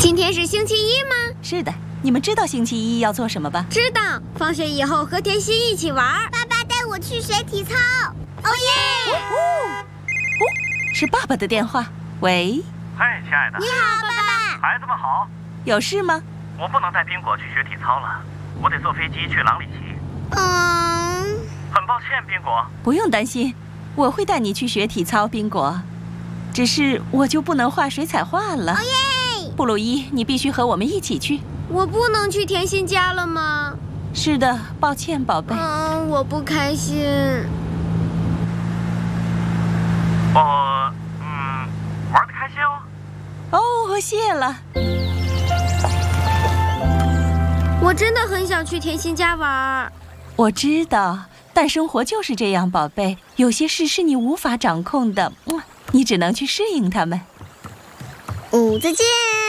今天是星期一吗？ 是的，你们知道星期一要做什么吧？ 知道，放学以后和甜心一起玩。 爸爸带我去学体操。哦耶！ 是爸爸的电话。喂。 嘿，亲爱的。 你好，爸爸。 孩子们好。 有事吗？ 我不能带宾果去学体操了，我得坐飞机去朗里奇。很抱歉，宾果。 不用担心，我会带你去学体操，宾果。只是我就不能画水彩画了。 哦耶！ 布鲁伊，你必须和我们一起去。 我不能去甜心家了吗？ 是的，抱歉，宝贝。 我不开心。 玩得开心哦。 哦，谢了。 我真的很想去甜心家玩。 我知道，但生活就是这样，宝贝。有些事是你无法掌控的，你只能去适应它们。 再见。